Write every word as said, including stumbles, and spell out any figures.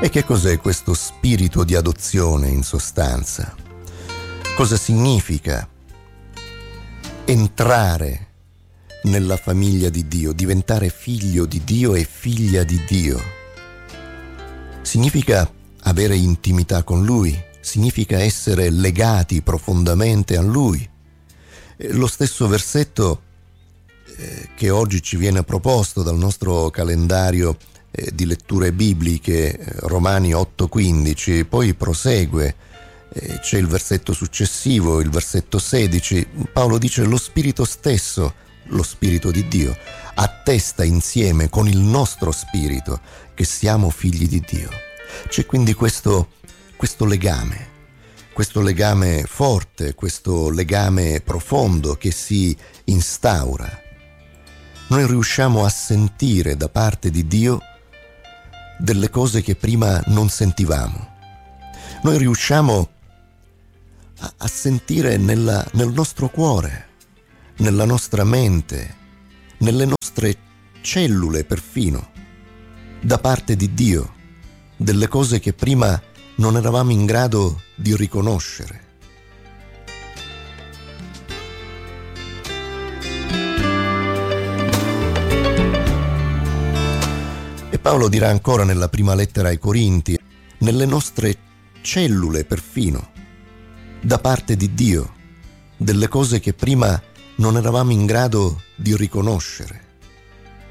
E che cos'è questo spirito di adozione in sostanza? Cosa significa entrare nella famiglia di Dio, diventare figlio di Dio e figlia di Dio? Significa avere intimità con Lui, significa essere legati profondamente a Lui. Lo stesso versetto eh, che oggi ci viene proposto dal nostro calendario eh, di letture bibliche, eh, Romani otto quindici, poi prosegue, eh, c'è il versetto successivo, il versetto sedici, Paolo dice: lo Spirito stesso, lo Spirito di Dio, attesta insieme con il nostro spirito che siamo figli di Dio. C'è quindi questo, questo legame, questo legame forte, questo legame profondo che si instaura. Noi riusciamo a sentire da parte di Dio delle cose che prima non sentivamo. Noi riusciamo a, a sentire nella, nel nostro cuore, nella nostra mente, nelle nostre cellule perfino, da parte di Dio, delle cose che prima non eravamo in grado di riconoscere. E Paolo dirà ancora nella prima lettera ai Corinti: nelle nostre cellule perfino, da parte di Dio, delle cose che prima non eravamo in grado di riconoscere.